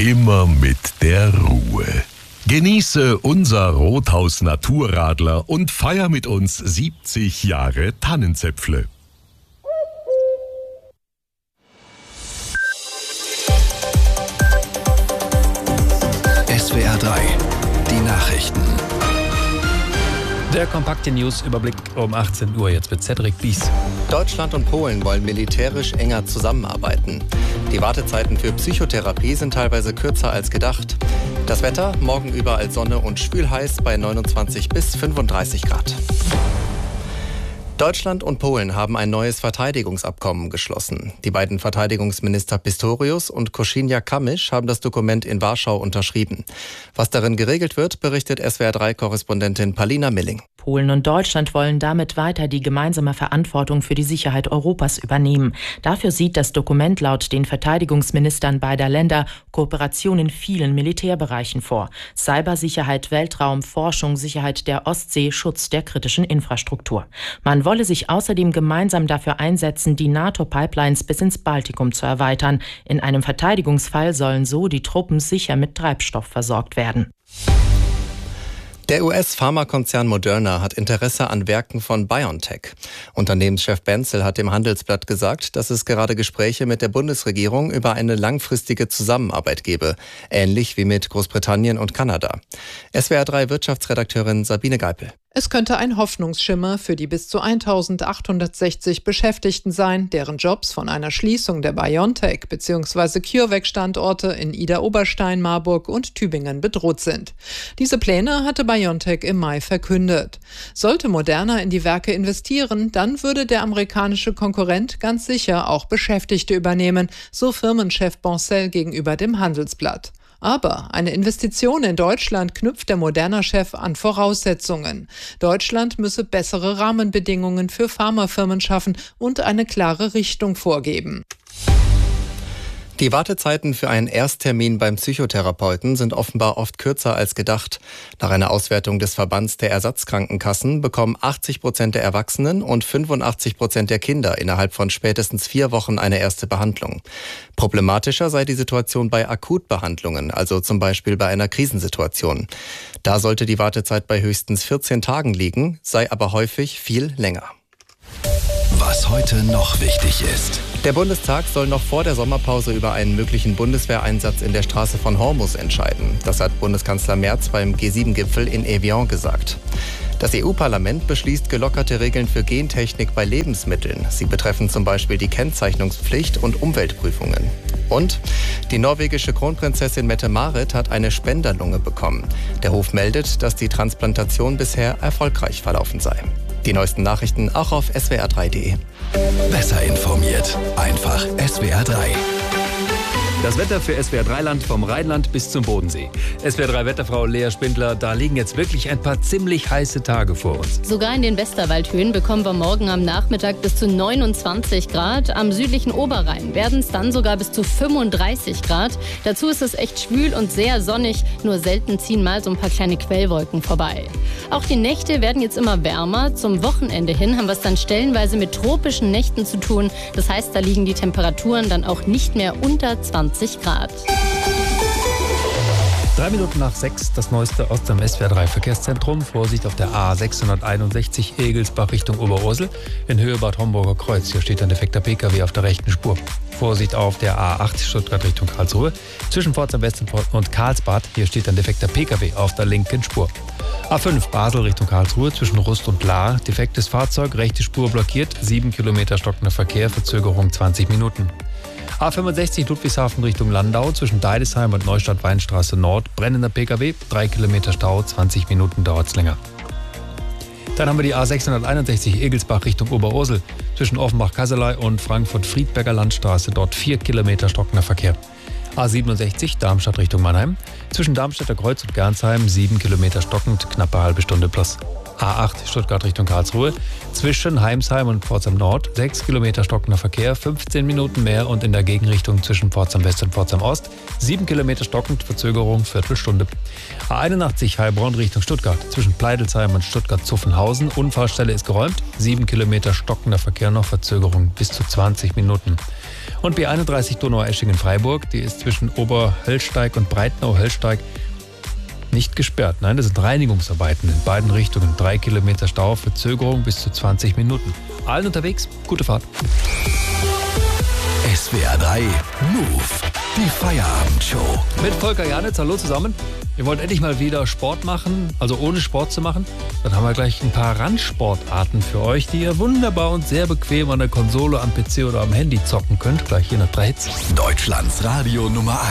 immer mit der Ruhe. Genieße unser Rothaus Naturradler und feier mit uns 70 Jahre Tannenzäpfle. SWR 3, die Nachrichten. Der kompakte News-Überblick um 18 Uhr jetzt mit Cedric Bies. Deutschland und Polen wollen militärisch enger zusammenarbeiten. Die Wartezeiten für Psychotherapie sind teilweise kürzer als gedacht. Das Wetter, morgen überall Sonne und schwül-heiß bei 29 bis 35 Grad. Deutschland und Polen haben ein neues Verteidigungsabkommen geschlossen. Die beiden Verteidigungsminister Pistorius und Kosiniak-Kamysz haben das Dokument in Warschau unterschrieben. Was darin geregelt wird, berichtet SWR3-Korrespondentin Palina Milling. Polen und Deutschland wollen damit weiter die gemeinsame Verantwortung für die Sicherheit Europas übernehmen. Dafür sieht das Dokument laut den Verteidigungsministern beider Länder Kooperation in vielen Militärbereichen vor. Cybersicherheit, Weltraum, Forschung, Sicherheit der Ostsee, Schutz der kritischen Infrastruktur. Man wolle sich außerdem gemeinsam dafür einsetzen, die NATO-Pipelines bis ins Baltikum zu erweitern. In einem Verteidigungsfall sollen so die Truppen sicher mit Treibstoff versorgt werden. Der US-Pharmakonzern Moderna hat Interesse an Werken von BioNTech. Unternehmenschef Benzel hat dem Handelsblatt gesagt, dass es gerade Gespräche mit der Bundesregierung über eine langfristige Zusammenarbeit gebe, ähnlich wie mit Großbritannien und Kanada. SWR3-Wirtschaftsredakteurin Sabine Geipel. Es könnte ein Hoffnungsschimmer für die bis zu 1860 Beschäftigten sein, deren Jobs von einer Schließung der BioNTech bzw. CureVac-Standorte in Idar-Oberstein, Marburg und Tübingen bedroht sind. Diese Pläne hatte BioNTech im Mai verkündet. Sollte Moderna in die Werke investieren, dann würde der amerikanische Konkurrent ganz sicher auch Beschäftigte übernehmen, so Firmenchef Benzel gegenüber dem Handelsblatt. Aber eine Investition in Deutschland knüpft der Moderna-Chef an Voraussetzungen. Deutschland müsse bessere Rahmenbedingungen für Pharmafirmen schaffen und eine klare Richtung vorgeben. Die Wartezeiten für einen Ersttermin beim Psychotherapeuten sind offenbar oft kürzer als gedacht. Nach einer Auswertung des Verbands der Ersatzkrankenkassen bekommen 80% der Erwachsenen und 85% der Kinder innerhalb von spätestens 4 Wochen eine erste Behandlung. Problematischer sei die Situation bei Akutbehandlungen, also zum Beispiel bei einer Krisensituation. Da sollte die Wartezeit bei höchstens 14 Tagen liegen, sei aber häufig viel länger. Was heute noch wichtig ist. Der Bundestag soll noch vor der Sommerpause über einen möglichen Bundeswehreinsatz in der Straße von Hormuz entscheiden. Das hat Bundeskanzler Merz beim G7-Gipfel in Evian gesagt. Das EU-Parlament beschließt gelockerte Regeln für Gentechnik bei Lebensmitteln. Sie betreffen zum Beispiel die Kennzeichnungspflicht und Umweltprüfungen. Und die norwegische Kronprinzessin Mette-Marit hat eine Spenderlunge bekommen. Der Hof meldet, dass die Transplantation bisher erfolgreich verlaufen sei. Die neuesten Nachrichten auch auf swr3.de. Besser informiert. Einfach SWR 3. Das Wetter für SWR3-Land vom Rheinland bis zum Bodensee. SWR3-Wetterfrau Lea Spindler, da liegen jetzt wirklich ein paar ziemlich heiße Tage vor uns. Sogar in den Westerwaldhöhen bekommen wir morgen am Nachmittag bis zu 29 Grad. Am südlichen Oberrhein werden es dann sogar bis zu 35 Grad. Dazu ist es echt schwül und sehr sonnig. Nur selten ziehen mal so ein paar kleine Quellwolken vorbei. Auch die Nächte werden jetzt immer wärmer. Zum Wochenende hin haben wir es dann stellenweise mit tropischen Nächten zu tun. Das heißt, da liegen die Temperaturen dann auch nicht mehr unter 20 Grad. 3 Minuten nach 6, das neueste aus dem SWR3-Verkehrszentrum. Vorsicht auf der A661 Egelsbach Richtung Oberursel in Höhe Bad Homburger Kreuz. Hier steht ein defekter PKW auf der rechten Spur. Vorsicht auf der A8 Stuttgart Richtung Karlsruhe. Zwischen Pforzheim West und Karlsbad. Hier steht ein defekter PKW auf der linken Spur. A5 Basel Richtung Karlsruhe zwischen Rust und Lahr. Defektes Fahrzeug, rechte Spur blockiert. 7 Kilometer stockender Verkehr, Verzögerung 20 Minuten. A65 Ludwigshafen Richtung Landau zwischen Deidesheim und Neustadt-Weinstraße Nord. Brennender PKW, 3 Kilometer Stau, 20 Minuten dauert es länger. Dann haben wir die A661 Egelsbach Richtung Oberursel zwischen Offenbach-Kasselei und Frankfurt-Friedberger Landstraße. Dort 4 Kilometer stockender Verkehr. A67 Darmstadt Richtung Mannheim zwischen Darmstädter Kreuz und Gernsheim 7 Kilometer stockend, knappe halbe Stunde plus. A8 Stuttgart Richtung Karlsruhe zwischen Heimsheim und Pforzheim Nord 6 Kilometer stockender Verkehr, 15 Minuten mehr und in der Gegenrichtung zwischen Pforzheim West und Pforzheim Ost 7 Kilometer stockend, Verzögerung Viertelstunde. A81 Heilbronn Richtung Stuttgart zwischen Pleidelsheim und Stuttgart-Zuffenhausen, Unfallstelle ist geräumt, 7 Kilometer stockender Verkehr noch, Verzögerung bis zu 20 Minuten. Und B31 Donaueschingen-Freiburg, die ist zwischen Oberhöllsteig und Breitnau-Höllsteig nicht gesperrt. Nein, das sind Reinigungsarbeiten in beiden Richtungen. 3 Kilometer Stau, Verzögerung bis zu 20 Minuten. Allen unterwegs, gute Fahrt. SWR 3 Move, die Feierabendshow. Mit Volker Janitz, hallo zusammen. Wir wollen endlich mal wieder Sport machen, also ohne Sport zu machen. Dann haben wir gleich ein paar Randsportarten für euch, die ihr wunderbar und sehr bequem an der Konsole, am PC oder am Handy zocken könnt. Gleich hier nach 3 Hits. Deutschlands Radio Nummer 1.